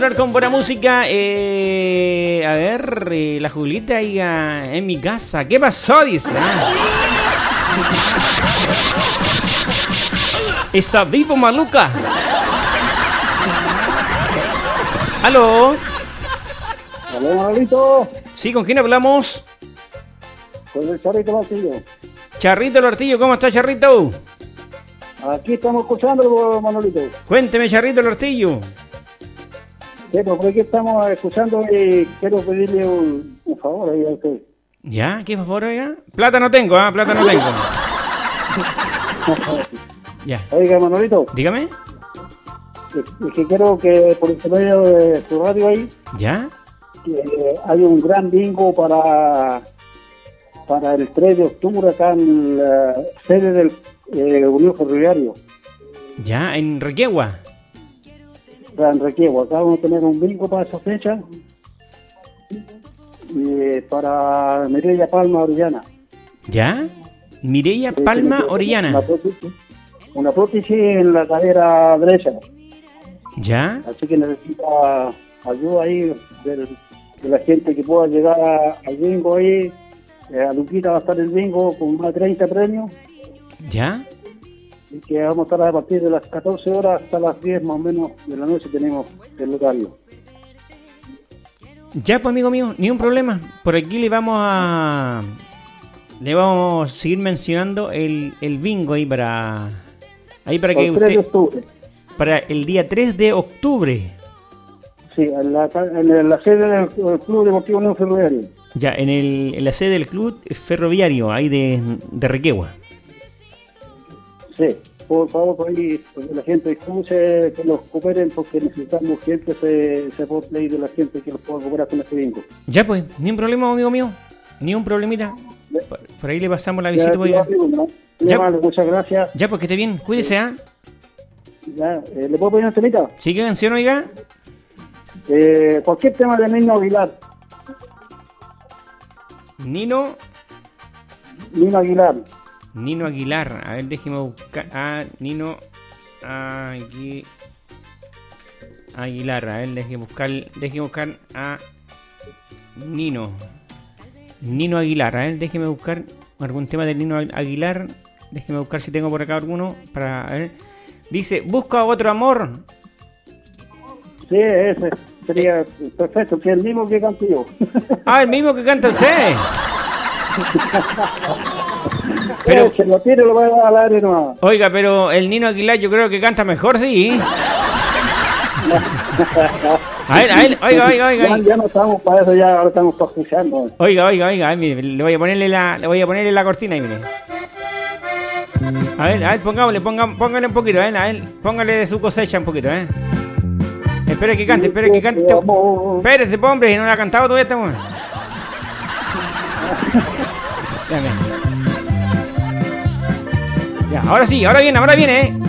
Con buena música, a ver, la Julita ahí en mi casa. ¿Qué pasó? Dice. Está vivo, maluca. ¿Aló? Aló, Manolito. Sí, ¿con quién hablamos? Con el Charrito Martillo. Charrito Martillo, ¿cómo está, Charrito? Aquí estamos escuchando, Manolito. Cuénteme, Charrito Martillo. Bueno, por aquí estamos escuchando y quiero pedirle un favor ahí a usted. ¿Ya? ¿Qué favor, oiga? Plata no tengo, plata no tengo. Ya. Oiga, Manolito. Dígame. Es que quiero que por el medio de su radio ahí, ¿Ya? que hay un gran bingo para el 3 de octubre acá en la sede del Unión Ferroviario. ¿Ya? ¿En Requegua? En Requegua. Acá vamos a tener un bingo para esa fecha. Para Mireya Palma Orellana. ¿Ya? Mireya Palma Orellana. Una prótesis en la cadera derecha. ¿Ya? Así que necesita ayuda ahí de la gente que pueda llegar al bingo ahí. A Luquita va a estar el bingo con más de 30 premios. ¿Ya? Y que vamos a estar a partir de las 14 horas hasta las 10 más o menos de la noche tenemos el horario. Ya, pues, amigo mío, ni un problema. Por aquí le vamos a seguir mencionando el bingo ahí para que el 3 de octubre. Para el día 3 de octubre. Sí, en la sede del Club Deportivo Unión Ferroviario. Ya, en la sede del Club Ferroviario, ahí de Requegua. Sí, por favor, por ahí, porque la gente escuche, que los cooperen, porque necesitamos gente se aporte ahí de la gente que los pueda cooperar con este bingo. Ya, pues, ni un problema, amigo mío, ni un problemita. Por ahí le pasamos la visita. Ya, muchas gracias. Ya, pues, que esté bien, cuídese, ¿ah? Ya, ¿le puedo poner una temita? ¿Sí, qué canción, oiga? Cualquier tema de Nino Aguilar. Nino Aguilar, a ver, déjeme buscar a Nino Aguilar, a ver, déjeme buscar a Nino Aguilar, a ver, déjeme buscar algún tema de Nino Aguilar, déjeme buscar si tengo por acá alguno, para a ver. Dice, busca otro amor. Sí, ese sería perfecto, que es el mismo que canto yo. El mismo que canta usted. Pero se lo tire, lo va a dar al aire nomás. Oiga, pero el Nino Aguilar yo creo que canta mejor, sí. A él, oiga. Ya no estamos para eso, ya ahora estamos para escucharnos. Oiga, mire, le voy a ponerle la cortina ahí, mire. A ver, póngale un poquito, a él, póngale de su cosecha un poquito, Espere que cante. Espérese, hombre, no la ha cantado todavía esta mujer. Ya, ahora sí, ahora viene,